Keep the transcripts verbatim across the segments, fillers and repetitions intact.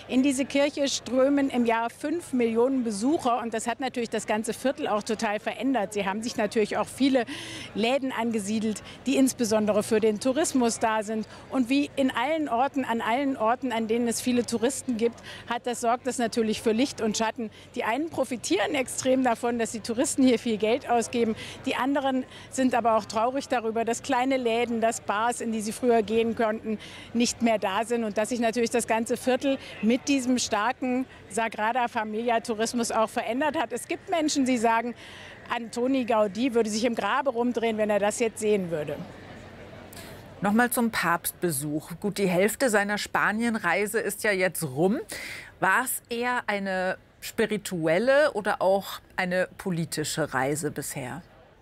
In diese Kirche strömen im Jahr fünf Millionen Besucher und das hat natürlich das ganze Viertel auch total verändert. Sie haben sich natürlich auch viele Läden angesiedelt, die insbesondere für den Tourismus da sind. Und wie in allen Orten, an allen Orten, an denen es viele Touristen gibt, hat das, sorgt das natürlich für Licht und Schatten. Die einen profitieren extrem davon, dass die Touristen hier viel Geld ausgeben. Die anderen sind aber auch traurig darüber, dass kleine Läden, dass Bars, in die sie früher gehen konnten, nicht mehr da sind und dass sich natürlich das ganze Viertel mit diesem starken Sagrada Familia Tourismus auch verändert hat. Es gibt Menschen, die sagen, Antoni Gaudí würde sich im Grabe rumdrehen, wenn er das jetzt sehen würde. Nochmal zum Papstbesuch. Gut, die Hälfte seiner Spanienreise ist ja jetzt rum. War es eher eine spirituelle oder auch eine politische Reise bisher?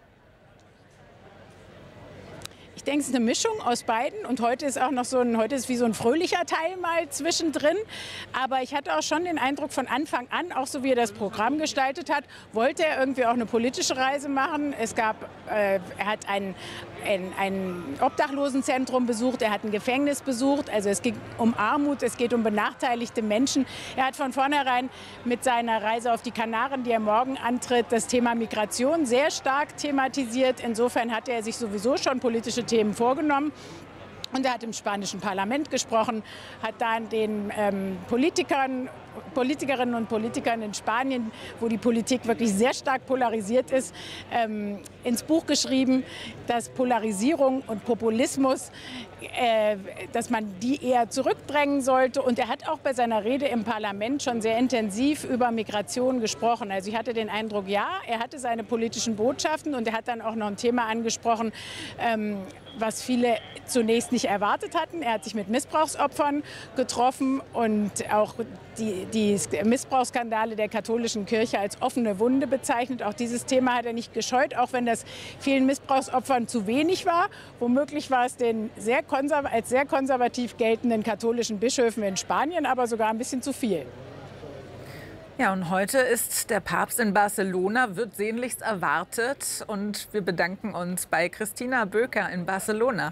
Ich denke, es ist eine Mischung aus beiden und heute ist auch noch so ein, heute ist wie so ein fröhlicher Teil mal zwischendrin. Aber ich hatte auch schon den Eindruck von Anfang an, auch so wie er das Programm gestaltet hat, wollte er irgendwie auch eine politische Reise machen. Es gab, äh, er hat ein, ein, ein Obdachlosenzentrum besucht, er hat ein Gefängnis besucht. Also es geht um Armut, es geht um benachteiligte Menschen. Er hat von vornherein mit seiner Reise auf die Kanaren, die er morgen antritt, das Thema Migration sehr stark thematisiert. Insofern hatte er sich sowieso schon politische Themen Themen vorgenommen. Und er hat im spanischen Parlament gesprochen, hat dann den ähm, Politikern, Politikerinnen und Politikern in Spanien, wo die Politik wirklich sehr stark polarisiert ist, ähm, ins Buch geschrieben, dass Polarisierung und Populismus, äh, dass man die eher zurückdrängen sollte. Und er hat auch bei seiner Rede im Parlament schon sehr intensiv über Migration gesprochen. Also ich hatte den Eindruck, ja, er hatte seine politischen Botschaften und er hat dann auch noch ein Thema angesprochen, ähm, was viele zunächst nicht erwartet hatten. Er hat sich mit Missbrauchsopfern getroffen und auch die, die Missbrauchsskandale der katholischen Kirche als offene Wunde bezeichnet. Auch dieses Thema hat er nicht gescheut, auch wenn das vielen Missbrauchsopfern zu wenig war. Womöglich war es den sehr als sehr konservativ geltenden katholischen Bischöfen in Spanien aber sogar ein bisschen zu viel. Ja, und heute ist der Papst in Barcelona, wird sehnlichst erwartet. Und wir bedanken uns bei Christina Böker in Barcelona.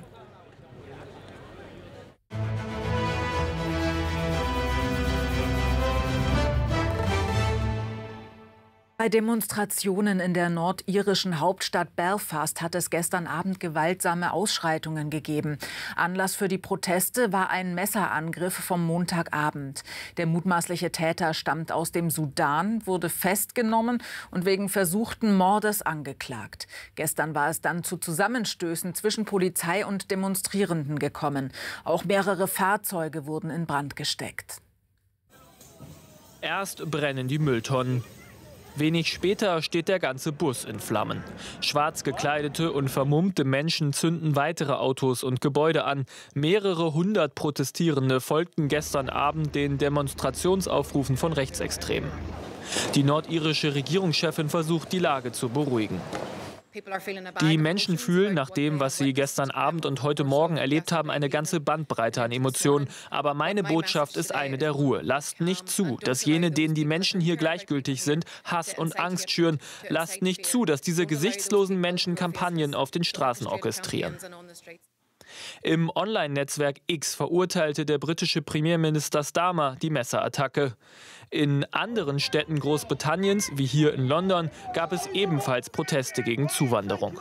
Bei Demonstrationen in der nordirischen Hauptstadt Belfast hat es gestern Abend gewaltsame Ausschreitungen gegeben. Anlass für die Proteste war ein Messerangriff vom Montagabend. Der mutmaßliche Täter stammt aus dem Sudan, wurde festgenommen und wegen versuchten Mordes angeklagt. Gestern war es dann zu Zusammenstößen zwischen Polizei und Demonstrierenden gekommen. Auch mehrere Fahrzeuge wurden in Brand gesteckt. Erst brennen die Mülltonnen. Wenig später steht der ganze Bus in Flammen. Schwarz gekleidete und vermummte Menschen zünden weitere Autos und Gebäude an. Mehrere hundert Protestierende folgten gestern Abend den Demonstrationsaufrufen von Rechtsextremen. Die nordirische Regierungschefin versucht, die Lage zu beruhigen. Die Menschen fühlen nach dem, was sie gestern Abend und heute Morgen erlebt haben, eine ganze Bandbreite an Emotionen. Aber meine Botschaft ist eine der Ruhe. Lasst nicht zu, dass jene, denen die Menschen hier gleichgültig sind, Hass und Angst schüren. Lasst nicht zu, dass diese gesichtslosen Menschen Kampagnen auf den Straßen orchestrieren. Im Online-Netzwerk X verurteilte der britische Premierminister Starmer die Messerattacke. In anderen Städten Großbritanniens, wie hier in London, gab es ebenfalls Proteste gegen Zuwanderung.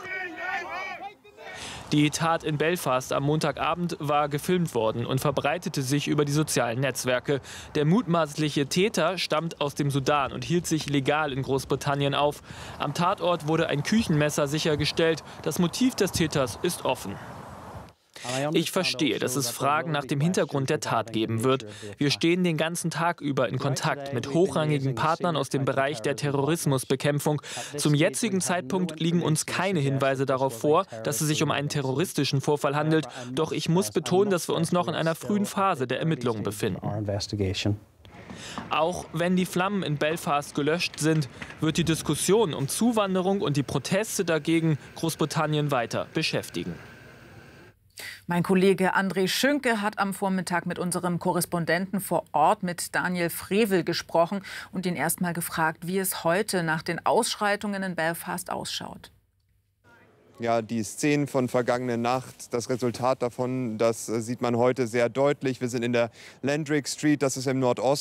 Die Tat in Belfast am Montagabend war gefilmt worden und verbreitete sich über die sozialen Netzwerke. Der mutmaßliche Täter stammt aus dem Sudan und hielt sich legal in Großbritannien auf. Am Tatort wurde ein Küchenmesser sichergestellt. Das Motiv des Täters ist offen. Ich verstehe, dass es Fragen nach dem Hintergrund der Tat geben wird. Wir stehen den ganzen Tag über in Kontakt mit hochrangigen Partnern aus dem Bereich der Terrorismusbekämpfung. Zum jetzigen Zeitpunkt liegen uns keine Hinweise darauf vor, dass es sich um einen terroristischen Vorfall handelt. Doch ich muss betonen, dass wir uns noch in einer frühen Phase der Ermittlungen befinden. Auch wenn die Flammen in Belfast gelöscht sind, wird die Diskussion um Zuwanderung und die Proteste dagegen Großbritannien weiter beschäftigen. Mein Kollege André Schünke hat am Vormittag mit unserem Korrespondenten vor Ort, mit Daniel Frevel, gesprochen und ihn erst mal gefragt, wie es heute nach den Ausschreitungen in Belfast ausschaut. Ja, die Szenen von vergangene Nacht, das Resultat davon, das sieht man heute sehr deutlich. Wir sind in der Landrick Street, das ist im Nordosten